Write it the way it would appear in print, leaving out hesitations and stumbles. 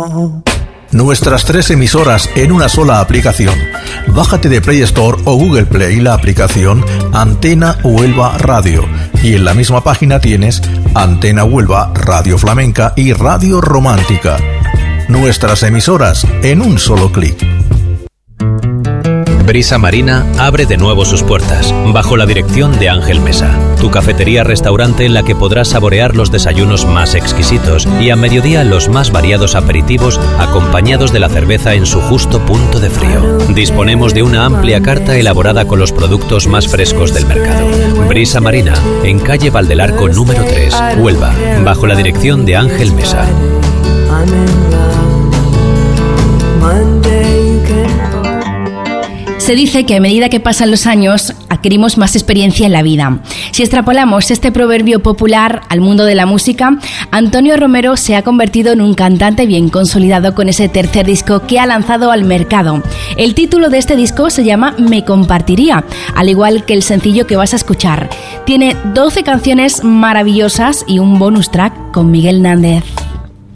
Nuestras 3 emisoras en una sola aplicación. Bájate de Play Store o Google Play la aplicación Antena Huelva Radio y en la misma página tienes Antena Huelva, Radio Flamenca y Radio Romántica. Nuestras emisoras en un solo clic. Brisa Marina abre de nuevo sus puertas, bajo la dirección de Ángel Mesa, tu cafetería-restaurante en la que podrás saborear los desayunos más exquisitos y a mediodía los más variados aperitivos acompañados de la cerveza en su justo punto de frío. Disponemos de una amplia carta elaborada con los productos más frescos del mercado. Brisa Marina, en calle Valdelarco número 3, Huelva, bajo la dirección de Ángel Mesa. Se dice que a medida que pasan los años adquirimos más experiencia en la vida. Si extrapolamos este proverbio popular al mundo de la música, Antonio Romero se ha convertido en un cantante bien consolidado con ese tercer disco que ha lanzado al mercado. El título de este disco se llama Me Compartiría, al igual que el sencillo que vas a escuchar. Tiene 12 canciones maravillosas y un bonus track con Miguel Nández.